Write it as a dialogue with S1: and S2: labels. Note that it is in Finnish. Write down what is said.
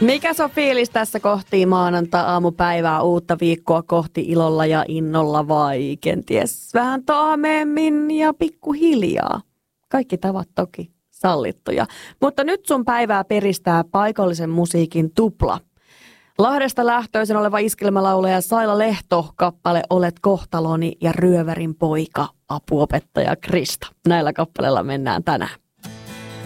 S1: Mikä se on fiilis tässä kohti maanantai-aamupäivää, uutta viikkoa kohti ilolla ja innolla vai kenties vähän taameemmin ja pikkuhiljaa? Kaikki tavat toki sallittuja. Mutta nyt sun päivää peristää paikallisen musiikin tupla. Lahdesta lähtöisin oleva iskelmälaulaja Saila Lehto kappale Olet kohtaloni ja Ryövärin poika apuopettaja Krista. Näillä kappaleilla mennään tänään.